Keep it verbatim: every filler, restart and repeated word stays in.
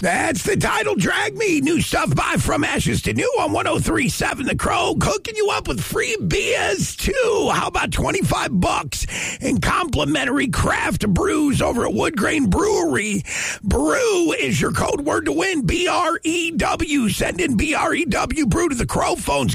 That's the title, Drag Me. New stuff by From Ashes to New on one oh three point seven The Crow. Hooking you up with free beers, too. How about twenty-five bucks in complimentary craft brews over at Wood Grain Brewery? Brew is your code word to win. B R E W. Send in B R E W Brew to the Crow phones.